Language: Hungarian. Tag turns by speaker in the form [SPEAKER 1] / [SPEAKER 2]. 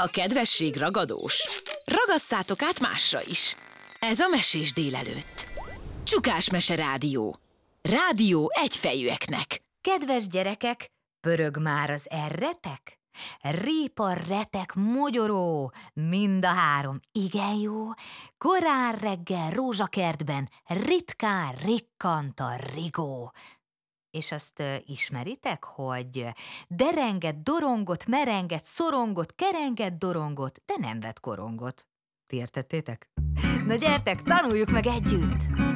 [SPEAKER 1] A kedvesség ragadós. Ragasszátok át másra is. Ez a Mesés délelőtt. Csukás Mese Rádió. Rádió egyfejűeknek.
[SPEAKER 2] Kedves gyerekek, pörög már az erretek? Répa, retek, mogyoró, mind a három igen jó. Korán reggel rózsakertben ritkán rikkant a rigó. És azt ismeritek, hogy derengett, dorongott, merengett, szorongott, kerengett, dorongott, de nem vett korongot. Ti értettétek? Na gyertek, tanuljuk meg együtt!